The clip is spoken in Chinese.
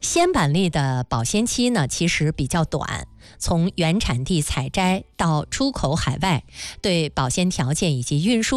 鲜板栗的保鲜期呢，其实比较短，从原产地采摘到出口海外，对保鲜条件以及运输